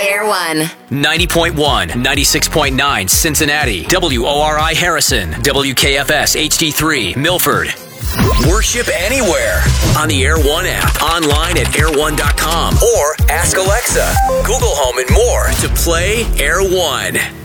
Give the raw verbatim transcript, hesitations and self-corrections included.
Air One. ninety point one, ninety-six point nine Cincinnati, W O R I Harrison, W K F S H D three Milford. Worship anywhere on the Air One app, online at air one dot com, or ask Alexa, Google Home, and more to play Air One.